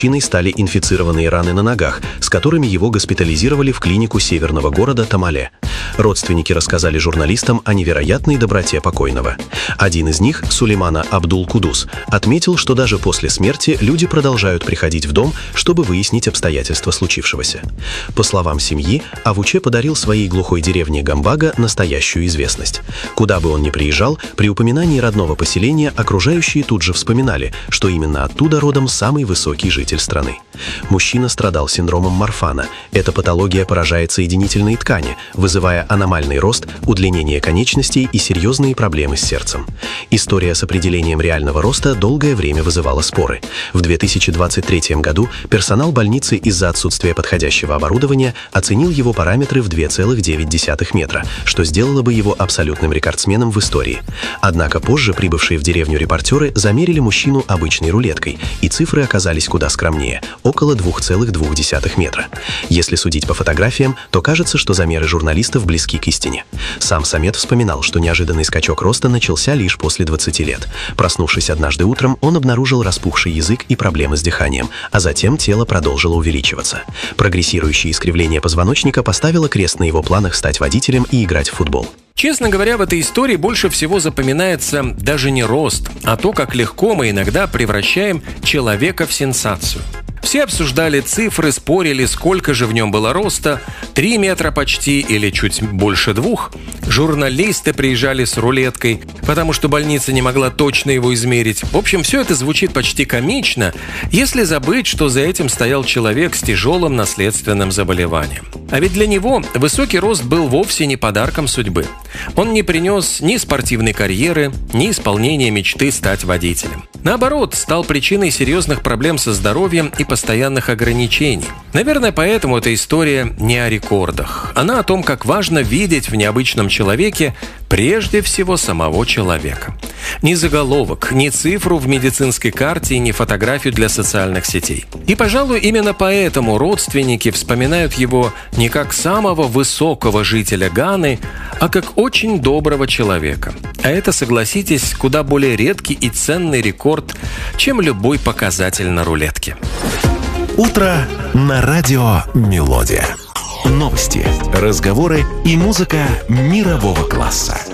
стали инфицированные раны на ногах, с которыми его госпитализировали в клинику северного города Тамале. Родственники рассказали журналистам о невероятной доброте покойного. Один из них, Сулеймана Абдул-Кудус, отметил, что даже после смерти люди продолжают приходить в дом, чтобы выяснить обстоятельства случившегося. По словам семьи, Авуче подарил своей глухой деревне Гамбага настоящую известность. Куда бы он ни приезжал, при упоминании родного поселения окружающие тут же вспоминали, что именно оттуда родом самый высокий житель страны. Мужчина страдал синдромом Марфана. Эта патология поражает соединительные ткани, вызывая аномальный рост, удлинение конечностей и серьезные проблемы с сердцем. История с определением реального роста долгое время вызывала споры. В 2023 году персонал больницы из-за отсутствия подходящего оборудования оценил его параметры в 2,9 метра, что сделало бы его абсолютным рекордсменом в истории. Однако позже прибывшие в деревню репортеры замерили мужчину обычной рулеткой, и цифры оказались куда скромнее – около 2,2 метра. Если судить по фотографиям, то кажется, что замеры журналистов близки к истине. Сам самец вспоминал, что неожиданный скачок роста начался лишь после 20 лет. Проснувшись однажды утром, он обнаружил распухший язык и проблемы с дыханием, а затем тело продолжило увеличиваться. Прогрессирующее искривление позвоночника поставило крест на его планах стать водителем и играть в футбол. Честно говоря, в этой истории больше всего запоминается даже не рост, а то, как легко мы иногда превращаем человека в сенсацию. Все обсуждали цифры, спорили, сколько же в нем было роста, 3 метра почти или чуть больше 2. Журналисты приезжали с рулеткой, потому что больница не могла точно его измерить. В общем, все это звучит почти комично, если забыть, что за этим стоял человек с тяжелым наследственным заболеванием. А ведь для него высокий рост был вовсе не подарком судьбы. Он не принес ни спортивной карьеры, ни исполнения мечты стать водителем. Наоборот, стал причиной серьезных проблем со здоровьем и постоянных ограничений. Наверное, поэтому эта история не о рекордах. Она о том, как важно видеть в необычном человеке прежде всего самого человека. Ни заголовок, ни цифру в медицинской карте, ни фотографию для социальных сетей. И, пожалуй, именно поэтому родственники вспоминают его не как самого высокого жителя Ганы, а как очень доброго человека. А это, согласитесь, куда более редкий и ценный рекорд, чем любой показатель на рулетке. Утро на радио «Мелодия». Новости, разговоры и музыка мирового класса.